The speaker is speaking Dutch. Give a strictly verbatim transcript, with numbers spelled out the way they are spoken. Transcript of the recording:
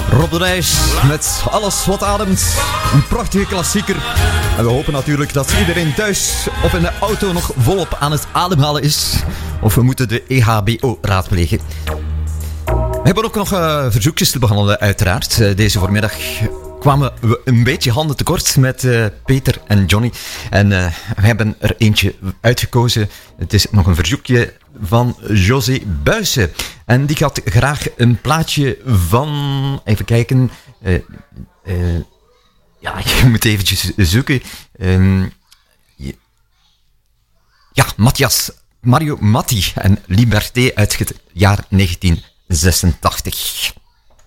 Rob de Nijs met Alles wat ademt. Een prachtige klassieker. En we hopen natuurlijk dat iedereen thuis of in de auto nog volop aan het ademhalen is. Of we moeten de E H B O raadplegen. We hebben ook nog uh, verzoekjes te behandelen, uiteraard. Uh, deze voormiddag kwamen we een beetje handen tekort met uh, Peter en Johnny. En uh, we hebben er eentje uitgekozen. Het is nog een verzoekje van José Buijsen. En die had graag een plaatje van... Even kijken. Uh, uh, ja, je moet eventjes zoeken. Um, ja, Matthias. Mario Matti en Liberté uit het jaar negentien zesentachtig.